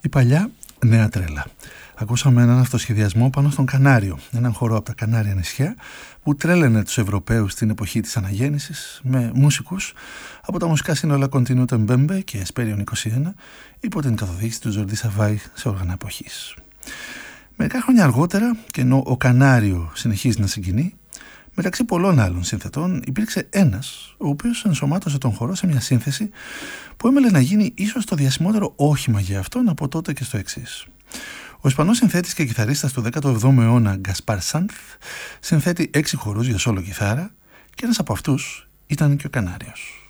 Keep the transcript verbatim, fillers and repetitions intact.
Η παλιά νέα τρέλα. Ακούσαμε έναν αυτοσχεδιασμό πάνω στον Κανάριο, έναν χορό από τα Κανάρια νησιά που τρέλαινε τους Ευρωπαίους στην εποχή της αναγέννησης με μουσικούς από τα μουσικά σύνολα Contenuto Mbembe και Esperion είκοσι ένα υπό την καθοδήγηση του Jordi Savai σε όργανα εποχής. Μερικά χρόνια αργότερα, και ενώ ο Κανάριο συνεχίζει να συγκινεί, μεταξύ πολλών άλλων συνθετών υπήρξε ένας ο οποίος ενσωμάτωσε τον χορό σε μια σύνθεση που έμελε να γίνει ίσως το διασημότερο όχημα για αυτόν από τότε και στο εξής. Ο Ισπανός συνθέτης και κιθαρίστας του δέκατου εβδόμου αιώνα Γκασπάρ Σάνθ συνθέτει έξι χορούς για σόλο κιθάρα και ένας από αυτούς ήταν και ο Κανάριος.